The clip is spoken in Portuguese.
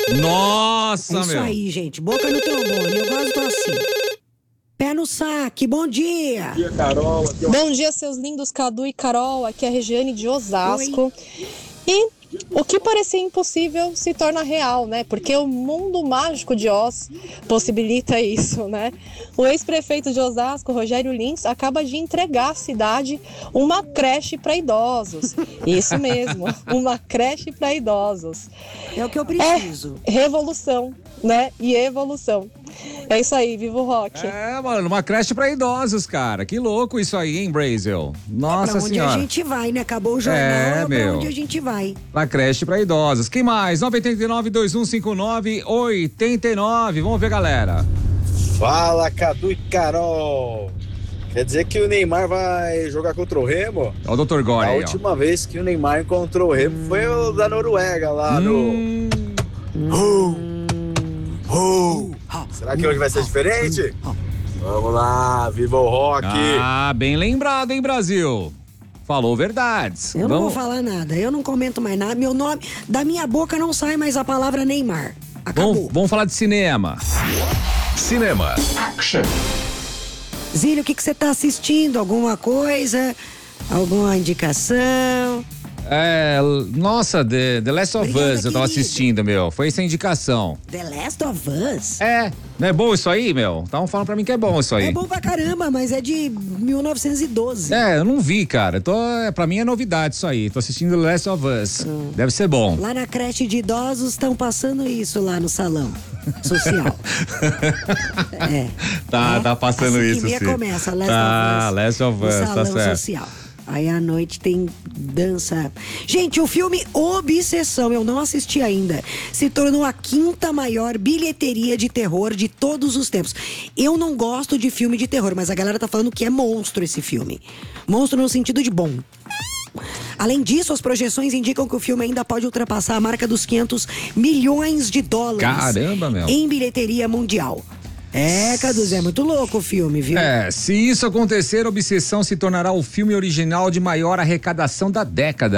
Nossa, Isso meu. aí, gente. Boca no trombone. Eu gosto assim. Pé no saque. Bom dia. Bom dia, Carol. Bom dia, seus lindos Cadu e Carol. Aqui é a Regiane de Osasco. Oi. E o que parecia impossível se torna real, né? Porque o mundo mágico de Oz possibilita isso, né? O ex-prefeito de Osasco, Rogério Lins, acaba de entregar à cidade uma creche para idosos. Isso mesmo, uma creche para idosos. É o que eu preciso. Revolução, né? E evolução. É isso aí, viva o rock. É, mano, uma creche pra idosos, cara. Que louco isso aí, hein, Brasil? Nossa Pra onde senhora. a gente vai, né? Acabou o jornal, É, pra meu. onde a gente vai. Uma creche pra idosos. Quem mais? 989-2159-89. Vamos ver, galera. Fala, Cadu e Carol. Quer dizer que o Neymar vai jogar contra o Remo? Ó o Dr. Gore A aí, ó. última vez que o Neymar encontrou o Remo foi o da Noruega lá no... Será que hoje vai ser diferente? Vamos lá, viva o rock! Ah, bem lembrado, hein, Brasil? Falou verdades. Eu não vou falar nada, eu não comento mais nada. Meu nome, da minha boca não sai mais a palavra Neymar. Acabou. Vamos falar de cinema. Cinema. Zílio, o que você tá assistindo? Alguma coisa? Alguma indicação? Nossa, The Last of Obrigada, Us eu tava querido. assistindo, meu. Foi essa a indicação. The Last of Us? Não é bom isso aí, meu? Estavam falando pra mim que é bom isso aí. É bom pra caramba, mas é de 1912. Eu não vi, cara. Pra mim é novidade isso aí. Tô assistindo The Last of Us. Deve ser bom. Lá na creche de idosos estão passando isso lá no salão social. Tá passando assim isso, que sim. começa, Last of Us, Last of Us, no tá salão certo. social. Aí à noite tem dança. Gente, o filme Obsessão, eu não assisti ainda, se tornou a 5ª maior bilheteria de terror de todos os tempos. Eu não gosto de filme de terror, mas a galera tá falando que é monstro esse filme. Monstro no sentido de bom. Além disso, as projeções indicam que o filme ainda pode ultrapassar a marca dos 500 milhões de dólares. Caramba, meu. Em bilheteria mundial. Cadu, é muito louco o filme, viu? Se isso acontecer, Obsessão se tornará o filme original de maior arrecadação da década.